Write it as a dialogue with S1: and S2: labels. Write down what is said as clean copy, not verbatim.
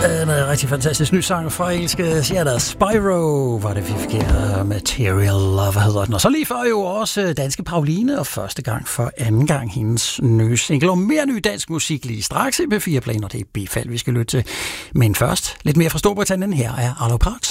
S1: En rigtig fantastisk ny sang fra engelske Seattle. Spyro var det, vi fik her. Material Love hedder den. Og så lige før jo også danske Pauline, og første gang for anden gang hendes nye single. Og mere ny dansk musik lige straks i P4 Plan, og det er Bifald, vi skal lytte til. Men først lidt mere fra Storbritannien. Her er Arlo Parks.